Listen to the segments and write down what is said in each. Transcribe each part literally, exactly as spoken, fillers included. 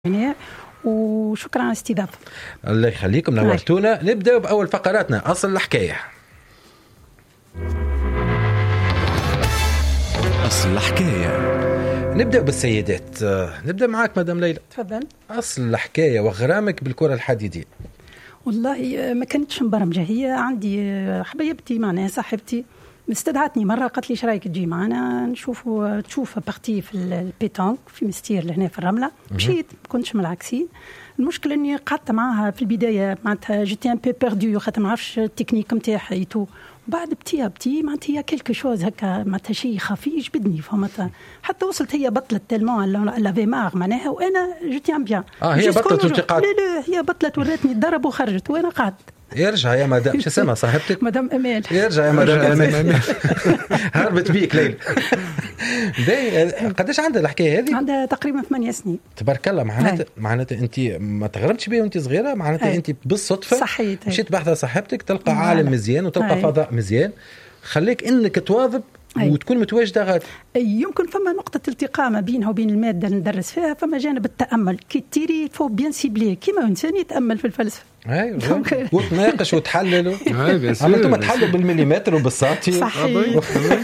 وشكرا على الاستضافة. الله يخليكم، نورتونا. نبدأ بأول فقراتنا، أصل الحكاية. أصل الحكاية. نبدأ بالسيدات، نبدأ معاك مدام ليلى. تفضل. أصل الحكاية وغرامك بالكرة الحديدية. والله ما كانتش مبرمجة، هي عندي حبيبتي معناها صاحبتي استدعتني مرة، قالت لي شرايك تجي معنا نشوفوا تشوف بارتي في البيتونك في مستير لهنا في الرملة. مشيت، ما كنتش من العكسين. المشكلة اني قعدت معها في البداية معناتها جيتي ان بي بيردو، خاطر ما نعرفش التكنيك نتاعها ايتو. بعد بتي بتي معناتها هي كلكو شوز هكا، معناتها شيء خفي يجبدني فهمت. حتى وصلت هي بطلت تلمون لافي ماغ معناها، وانا جيتي ام بيان. اه هي بطلت وانت قاعد؟ لا لا هي بطلت وراتني الضرب وخرجت وانا قعدت. يرجع يا مدام، شو اسمها صاحبتك؟ مدام امال. يرجع يا مدام امال. هربت بيك ليلى. قداش عندها الحكايه هذه؟ عندها تقريبا ثمانية سنين. تبارك الله. معناتها معناتها انت ما تغرمتش بيها وانت صغيره، معناتها انت بالصدفه صحيت مشيت بحث صاحبتك تلقى عالم مزيان وتلقى هاي. فضاء مزيان خليك انك تواظب وتكون متواجده غادي. يمكن فما نقطة التقاء ما بينها وبين المادة اللي ندرس فيها، فما جانب التأمل كي تيري فو بيان سيبلي كيما إنسان يتأمل في الفلسفة. اي وتناقش وتحلل. عملتوا تحلوا بالمليمتر وبالسنتي. صحيح.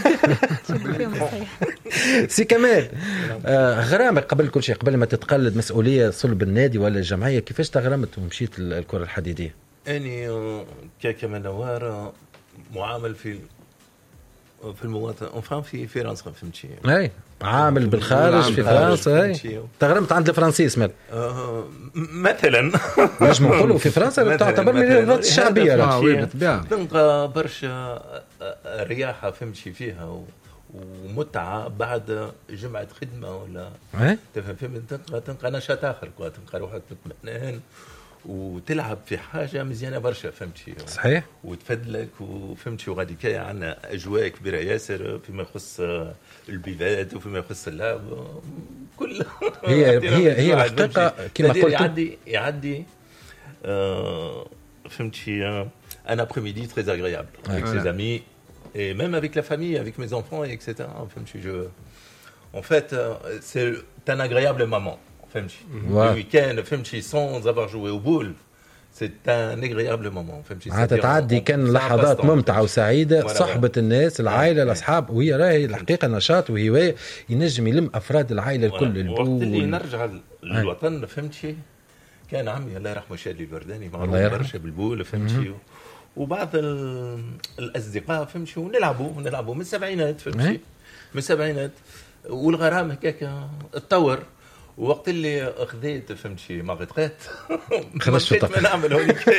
سي كمال، آه غرامك قبل كل شيء، قبل ما تتقلد مسؤولية صلب النادي ولا الجمعية، كيفاش تغرمت ومشيت الكرة الحديدية؟ اني كما نوار معامل في في المواطن انفان في فرنسا فهمتي. اي عامل بالخارج في فرنسا. اي تغرمت عند الفرنسيس مال آه مثلا. مش نقولوا في فرنسا تعتبر من الرياضات الشعبيه. تلقى برشا رياحه فهمتي فيها ومتعه بعد جمعه خدمه ولا تفهم. تلقى تلقى نشاط اخر، تلقى روحك مطمئن وتلعب في حاجه مزيانه برشا فهمتي. صحيح. وتفدلك وفهمتي، وغادي كاين عندنا اجواء كبيره ياسر فيما يخص البيبات وفيما يخص اللعب كل. هي هي هي الحقيقه كما قلت يعدي يعدي آه فهمتي آه un après-midi très agréable avec ses amis et même avec la famille, avec mes enfants et etc. فهمتي je en fait c'est un agréable moment. فهمتي le week-end فهمتي sans avoir joué au boule c'est un agréable moment. فهمتي هتتعدي كان لحظات ممتعه وسعيده، صحبه الناس، العائله، الاصحاب، وهي راهي الحقيقه نشاط وهوايه ينجم يلم افراد العائله الكل. وقت اللي نرجع للوطن فهمتي كان عمي الله يرحمه شادي الورداني معروف برشا بالبول فهمتي، وبعض الاصدقاء فهمتي ونلعبوا ونلعبوا من السبعينات فهمتي من السبعينات. والغرام هكاك اتطور وقت اللي اخذت فهمتي ما غتقات خرجت ما نعمل هونيك.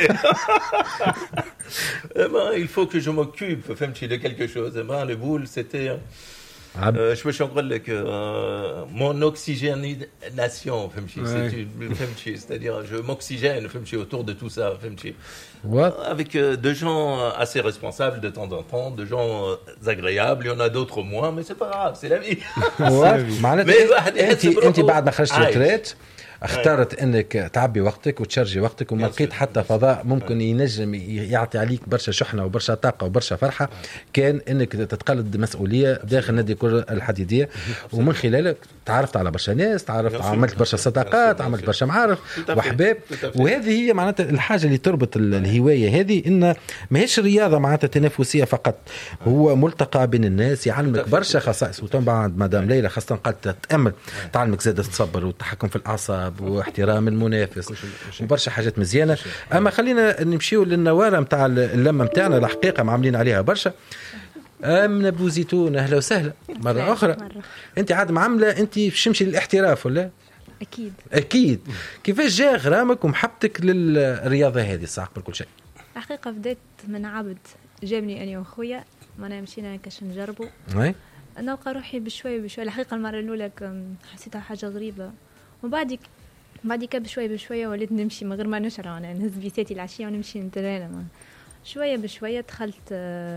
ما il faut que je m'occupe فهمتي de quelque chose. ما le boule c'était je باش نقول لك mon oxygénation فهمتي فهمتي c'est-à-dire je m'oxygène فهمتي autour de tout ça فهمتي avec de gens assez responsables de temps en temps, de gens agréables. Il y en a d'autres moins, mais c'est pas grave, c'est la vie. معناتها انت انت بعد ما خرجت التريت اختارت انك تعبي وقتك وتشرجي وقتك، وما لقيت حتى فضاء ممكن ينجم يعطي عليك برشا شحنه وبرشا طاقه وبرشا فرحه، كان انك تتقلد مسؤوليه داخل نادي الكره الحديديه، ومن خلالك تعرفت على برشا ناس، تعرفت عملت برشا صداقات، عملت برشا معارف واحباب. وهذه هي معناتها الحاجه اللي تربط الهوايه هذه، ان ماهيش رياضه معناتها تنافسيه فقط، هو ملتقى بين الناس يعلمك برشا خصائص. وطبعا مدام ليلى خاصه قالت تتامل، تعلمك زاد الصبر والتحكم في الاعصاب واحترام المنافس وبرشا حاجات مزيانه. اما خلينا نمشيو للنواره نتاع اللمه نتاعنا، الحقيقه معاملين عليها برشا. امنه بوزيتون اهلا وسهلا مره اخرى. انت عاد معامله انت باش تمشي للاحتراف ولا؟ اكيد اكيد. كيفاش جاء غرامك ومحبتك للرياضه هذه الصح بكل شيء؟ الحقيقه بديت من عبد جابني انا واخويا، ما مشينا كاش نجربوا اي نلقى روحي بشوي بشوي. الحقيقه المره الاولى حسيتها حاجه غريبه، وبعد بعد كده بشوي بشويه وليت نمشي من غير ما نشرع، انا نهز بيساتي العشيه ونمشي نتلانا. شويه بشويه دخلت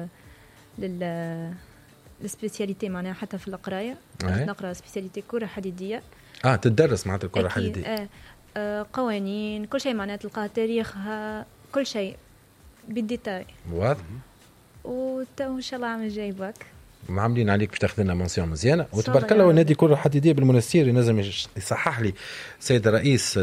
لل السبيسياليتي معناها حتى في القرايه نقرا سبيسياليتي كره حديديه. اه تدرس معناتها الكره الحديديه. آه. آه قوانين كل شيء معناتها تلقى تاريخها كل شيء بالديتاي واضح. وان شاء الله عام الجاي باك معاملين عليك باش تاخذ لنا منسيون مزيانه وتبارك الله. والنادي كل حد يديه بالمنستير ينجم يصحح لي سيد الرئيس